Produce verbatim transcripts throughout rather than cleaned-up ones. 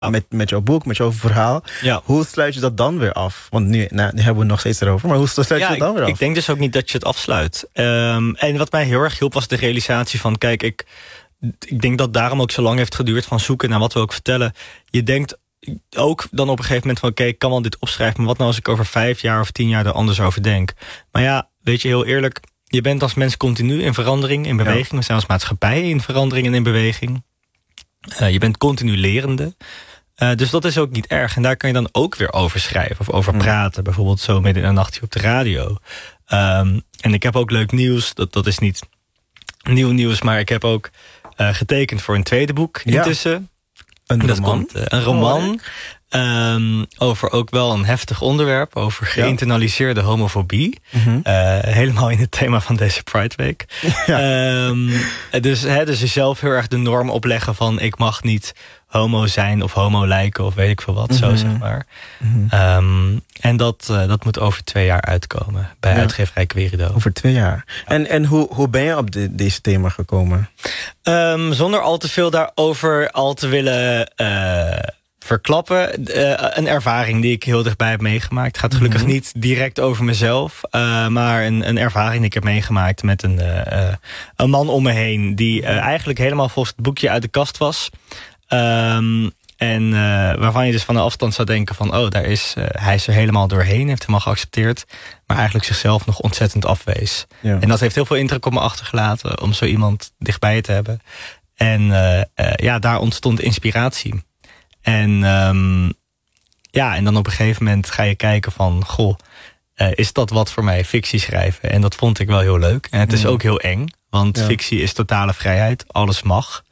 met, met jouw boek, met jouw verhaal. Ja. Hoe sluit je dat dan weer af? Want nu, nou, nu hebben we het nog steeds erover. Maar hoe sluit je ja, dat dan weer af? Ik denk dus ook niet dat je het afsluit. Um, en wat mij heel erg hielp was de realisatie van... kijk, ik, ik denk dat daarom ook zo lang heeft geduurd... van zoeken naar wat we ook vertellen. Je denkt ook dan op een gegeven moment van... oké, okay, ik kan wel dit opschrijven... maar wat nou als ik over vijf jaar of tien jaar er anders over denk? Maar ja, weet je, heel eerlijk... je bent als mens continu in verandering, in beweging. Ja. We zijn als maatschappij in verandering en in beweging. Uh, je bent continu lerende... Uh, dus dat is ook niet erg. En daar kan je dan ook weer over schrijven of over praten. Bijvoorbeeld zo midden in de nacht hier op de radio. Um, en ik heb ook leuk nieuws. Dat, dat is niet nieuw nieuws, maar ik heb ook uh, getekend voor een tweede boek intussen. Ja. Een dat roman? Komt, uh, een roman. Um, over ook wel een heftig onderwerp. Over geïnternaliseerde ja. homofobie. Mm-hmm. Uh, helemaal in het thema van deze Pride Week. Ja. Um, dus, he, dus jezelf heel erg de norm opleggen van... ik mag niet homo zijn of homo lijken of weet ik veel wat. Mm-hmm. Zo zeg maar. Mm-hmm. Um, en dat, uh, dat moet over twee jaar uitkomen. Bij ja. uitgeverij Querido. Over twee jaar. Ja. En, en hoe, hoe ben je op de, deze thema gekomen? Um, zonder al te veel daarover al te willen... Uh, verklappen. Uh, een ervaring die ik heel dichtbij heb meegemaakt. Het gaat gelukkig mm-hmm. niet direct over mezelf. Uh, maar een, een ervaring die ik heb meegemaakt met een, uh, een man om me heen. Die uh, eigenlijk helemaal volgens het boekje uit de kast was. Um, en uh, waarvan je dus van de afstand zou denken van... oh, daar is, uh, hij is er helemaal doorheen. Heeft helemaal geaccepteerd. Maar eigenlijk zichzelf nog ontzettend afwees. Ja. En dat heeft heel veel indruk op me achtergelaten. Om zo iemand dichtbij je te hebben. En uh, uh, ja, daar ontstond inspiratie. En um, ja, en dan op een gegeven moment ga je kijken van... goh, uh, is dat wat voor mij, fictie schrijven? En dat vond ik wel heel leuk. En het is ook heel eng, want ja. fictie is totale vrijheid. Alles mag.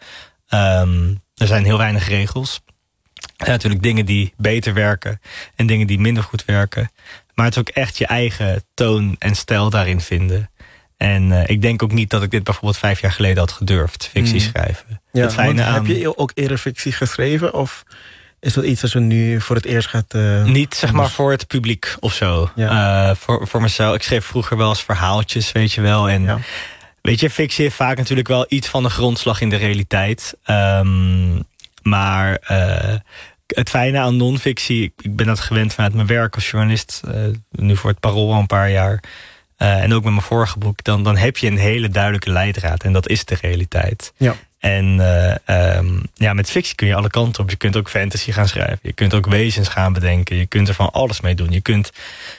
Um, er zijn heel weinig regels. Er zijn natuurlijk dingen die beter werken... en dingen die minder goed werken. Maar het is ook echt je eigen toon en stijl daarin vinden... En uh, ik denk ook niet dat ik dit bijvoorbeeld vijf jaar geleden had gedurfd, fictie mm. schrijven. Ja, het fijne aan... Heb je ook eerder fictie geschreven? Of is dat iets wat we nu voor het eerst gaat... Uh, niet zeg maar voor het publiek of zo. Ja. Uh, voor, voor mezelf. Ik schreef vroeger wel eens verhaaltjes, weet je wel. En ja. weet je, fictie heeft vaak natuurlijk wel iets van een grondslag in de realiteit. Um, maar... Uh, het fijne aan non-fictie, ik ben dat gewend vanuit mijn werk als journalist. Uh, nu voor het Parool al een paar jaar... Uh, en ook met mijn vorige boek, dan, dan heb je een hele duidelijke leidraad. En dat is de realiteit. Ja. En uh, um, ja, met fictie kun je alle kanten op. Je kunt ook fantasy gaan schrijven. Je kunt ook wezens gaan bedenken. Je kunt er van alles mee doen. Je kunt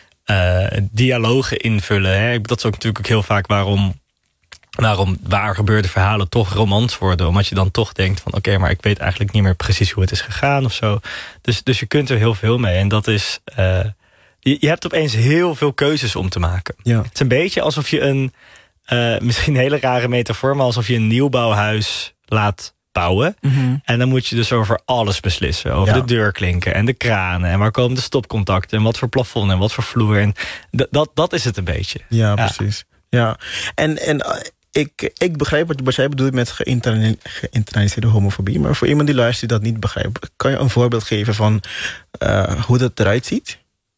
uh, dialogen invullen. Hè. Dat is ook natuurlijk ook heel vaak waarom... waarom waar gebeurde verhalen toch romans worden. Omdat je dan toch denkt van... oké, okay, maar ik weet eigenlijk niet meer precies hoe het is gegaan of zo. Dus, dus je kunt er heel veel mee. En dat is... Uh, Je, je hebt opeens heel veel keuzes om te maken. Ja. Het is een beetje alsof je een... Uh, misschien een hele rare metafoor... maar alsof je een nieuwbouwhuis laat bouwen. Mm-hmm. En dan moet je dus over alles beslissen. Over ja. de deurklinken en de kranen. En waar komen de stopcontacten. En wat voor plafond en wat voor vloer. En d- dat, dat is het een beetje. Ja, ja. precies. Ja. En... en uh, Ik, ik begrijp wat, wat jij bedoelt met geïnternaliseerde homofobie. Maar voor iemand die luistert die dat niet begrijpt... kan je een voorbeeld geven van uh, hoe dat eruit ziet?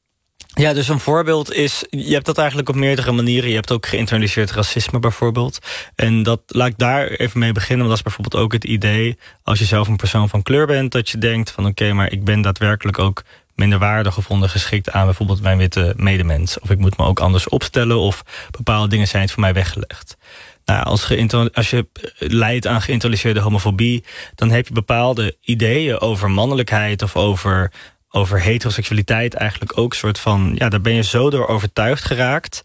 Ja, dus een voorbeeld is... je hebt dat eigenlijk op meerdere manieren. Je hebt ook geïnternaliseerd racisme bijvoorbeeld. En dat laat ik daar even mee beginnen. Want dat is bijvoorbeeld ook het idee... als je zelf een persoon van kleur bent... dat je denkt van oké, okay, maar ik ben daadwerkelijk ook... minderwaardig of ondergeschikt aan bijvoorbeeld mijn witte medemens. Of ik moet me ook anders opstellen... of bepaalde dingen zijn voor mij weggelegd. Nou, als, als je lijdt aan geïnternaliseerde homofobie... dan heb je bepaalde ideeën over mannelijkheid... of over... over heteroseksualiteit eigenlijk ook soort van... ja, daar ben je zo door overtuigd geraakt...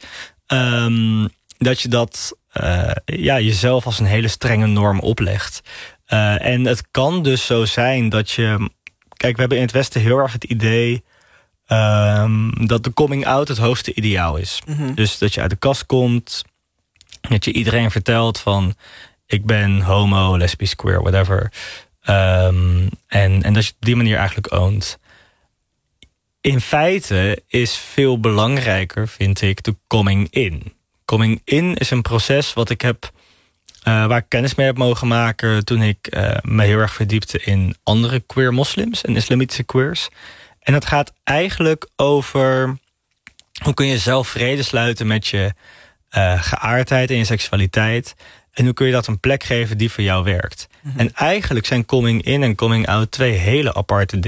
Um, dat je dat uh, ja, jezelf als een hele strenge norm oplegt. Uh, en het kan dus zo zijn dat je... Kijk, we hebben in het Westen heel erg het idee... Um, dat de coming out het hoogste ideaal is. Mm-hmm. Dus dat je uit de kast komt... dat je iedereen vertelt van... ik ben homo, lesbisch, queer, whatever. Um, en, en dat je op die manier eigenlijk oont... In feite is veel belangrijker, vind ik, de coming in. Coming in is een proces wat ik heb, uh, waar ik kennis mee heb mogen maken... toen ik uh, me heel erg verdiepte in andere queer moslims en islamitische queers. En het gaat eigenlijk over... hoe kun je zelf vrede sluiten met je uh, geaardheid en je seksualiteit... En hoe kun je dat een plek geven die voor jou werkt? Mm-hmm. En eigenlijk zijn coming in en coming out twee hele aparte dingen.